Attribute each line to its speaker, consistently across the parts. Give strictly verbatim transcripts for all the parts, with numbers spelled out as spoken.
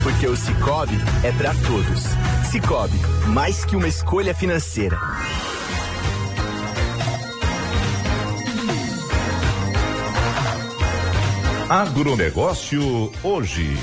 Speaker 1: Porque o Sicoob é pra todos. Sicoob, mais que uma escolha financeira.
Speaker 2: Agronegócio hoje.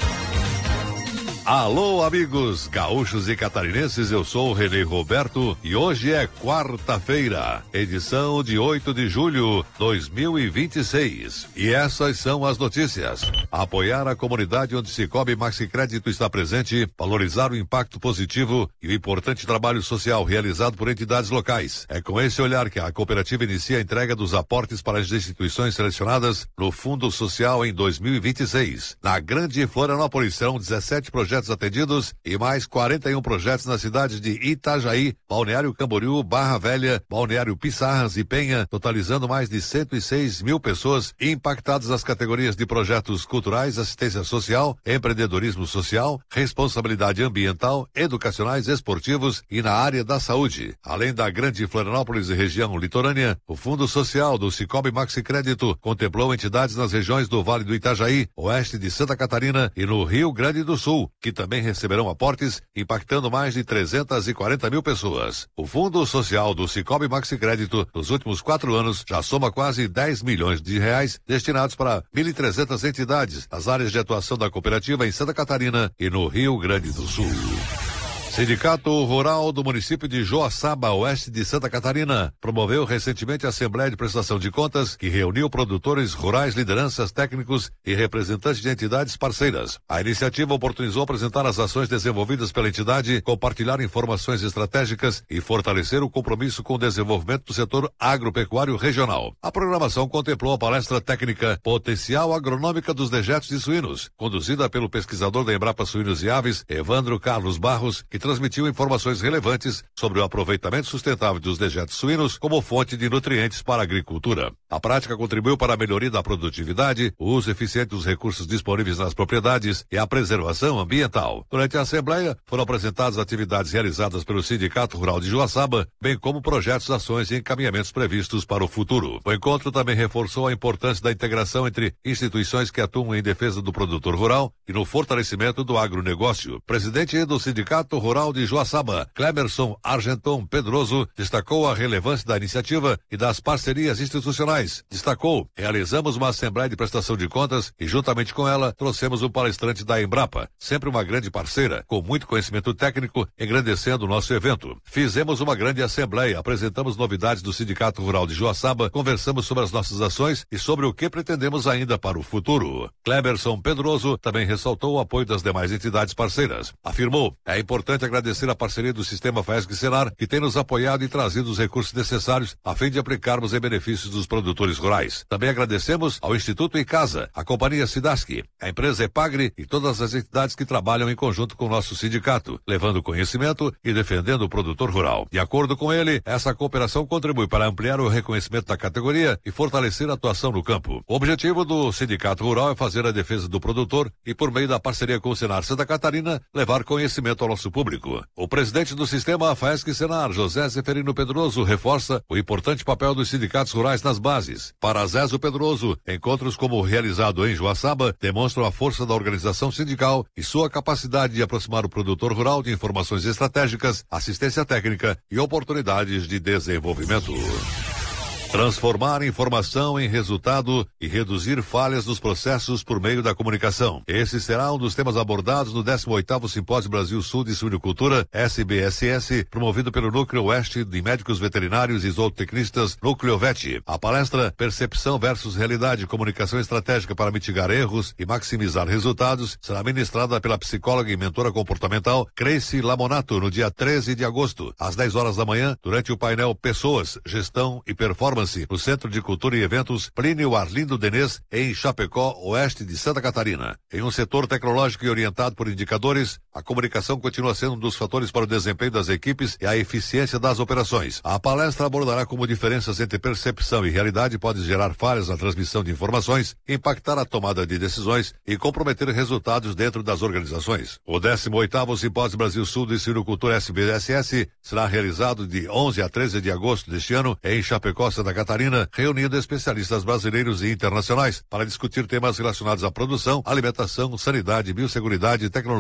Speaker 2: Alô, amigos gaúchos e catarinenses, eu sou o Renê Roberto e hoje é quarta-feira, edição de oito de julho de dois mil e vinte e seis. E essas são as notícias. Apoiar a comunidade onde Sicoob Maxicrédito está presente, valorizar o impacto positivo e o importante trabalho social realizado por entidades locais. É com esse olhar que a cooperativa inicia a entrega dos aportes para as instituições selecionadas no Fundo Social em dois mil e vinte e seis. Na Grande Florianópolis serão dezessete projetos atendidos e mais quarenta e um projetos nas cidades de Itajaí, Balneário Camboriú, Barra Velha, Balneário Pissarras e Penha, totalizando mais de cento e seis mil pessoas impactadas nas categorias de projetos culturais, assistência social, empreendedorismo social, responsabilidade ambiental, educacionais, esportivos e na área da saúde. Além da Grande Florianópolis e região litorânea, o Fundo Social do Sicoob Maxicrédito contemplou entidades nas regiões do Vale do Itajaí, oeste de Santa Catarina e no Rio Grande do Sul, que também receberão aportes, impactando mais de trezentas e quarenta mil pessoas. O Fundo Social do Sicoob Maxicrédito, nos últimos quatro anos, já soma quase dez milhões de reais destinados para mil e trezentas entidades nas áreas de atuação da cooperativa em Santa Catarina e no Rio Grande do Sul. Sindicato Rural do município de Joaçaba, oeste de Santa Catarina, promoveu recentemente a Assembleia de Prestação de Contas, que reuniu produtores rurais, lideranças, técnicos e representantes de entidades parceiras. A iniciativa oportunizou apresentar as ações desenvolvidas pela entidade, compartilhar informações estratégicas e fortalecer o compromisso com o desenvolvimento do setor agropecuário regional. A programação contemplou a palestra técnica Potencial Agronômica dos Dejetos de Suínos, conduzida pelo pesquisador da Embrapa Suínos e Aves, Evandro Carlos Barros, que transmitiu informações relevantes sobre o aproveitamento sustentável dos dejetos suínos como fonte de nutrientes para a agricultura. A prática contribuiu para a melhoria da produtividade, o uso eficiente dos recursos disponíveis nas propriedades e a preservação ambiental. Durante a Assembleia, foram apresentadas atividades realizadas pelo Sindicato Rural de Joaçaba, bem como projetos, ações e encaminhamentos previstos para o futuro. O encontro também reforçou a importância da integração entre instituições que atuam em defesa do produtor rural e no fortalecimento do agronegócio. Presidente do Sindicato Rural Rural de Joaçaba, Clemerson Argenton Pedroso, destacou a relevância da iniciativa e das parcerias institucionais. Destacou: realizamos uma assembleia de prestação de contas e, juntamente com ela, trouxemos um palestrante da Embrapa, sempre uma grande parceira, com muito conhecimento técnico, engrandecendo o nosso evento. Fizemos uma grande assembleia, apresentamos novidades do Sindicato Rural de Joaçaba, conversamos sobre as nossas ações e sobre o que pretendemos ainda para o futuro. Clemerson Pedroso também ressaltou o apoio das demais entidades parceiras. Afirmou: é importante agradecer a parceria do Sistema Faesc-Senar, que tem nos apoiado e trazido os recursos necessários a fim de aplicarmos em benefícios dos produtores rurais. Também agradecemos ao Instituto Icasa, a Companhia Sidasc, a empresa Epagre e todas as entidades que trabalham em conjunto com o nosso sindicato, levando conhecimento e defendendo o produtor rural. De acordo com ele, essa cooperação contribui para ampliar o reconhecimento da categoria e fortalecer a atuação no campo. O objetivo do Sindicato Rural é fazer a defesa do produtor e, por meio da parceria com o Senar Santa Catarina, levar conhecimento ao nosso público. O presidente do sistema Faesc-Senar, José Zeferino Pedroso, reforça o importante papel dos sindicatos rurais nas bases. Para Zezo Pedroso, encontros como o realizado em Joaçaba demonstram a força da organização sindical e sua capacidade de aproximar o produtor rural de informações estratégicas, assistência técnica e oportunidades de desenvolvimento. Transformar informação em resultado e reduzir falhas nos processos por meio da comunicação. Esse será um dos temas abordados no décimo oitavo Simpósio Brasil Sul de Suinocultura, S B S S, promovido pelo Núcleo Oeste de Médicos Veterinários e Zootecnistas, Núcleo V E T. A palestra Percepção versus Realidade, Comunicação Estratégica para Mitigar Erros e Maximizar Resultados será ministrada pela psicóloga e mentora comportamental Creice Lamonato no dia treze de agosto, às dez horas da manhã, durante o painel Pessoas, Gestão e Performance no Centro de Cultura e Eventos Plínio Arlindo Denês, em Chapecó, oeste de Santa Catarina. Em um setor tecnológico e orientado por indicadores, a comunicação continua sendo um dos fatores para o desempenho das equipes e a eficiência das operações. A palestra abordará como diferenças entre percepção e realidade podem gerar falhas na transmissão de informações, impactar a tomada de decisões e comprometer resultados dentro das organizações. O décimo oitavo Simpósio Brasil Sul de Suinocultura S B S S será realizado de onze a treze de agosto deste ano em Chapecó, Santa Santa Catarina, reunindo especialistas brasileiros e internacionais para discutir temas relacionados à produção, alimentação, sanidade, biosseguridade e tecnologia.